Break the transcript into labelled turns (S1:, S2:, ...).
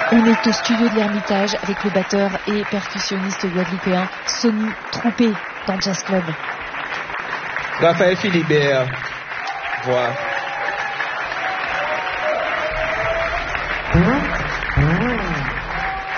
S1: On est au studio de l'Ermitage avec le batteur et percussionniste guadeloupéen Sonny Troupé dans Jazz Club.
S2: Raphaël Philibert, voix.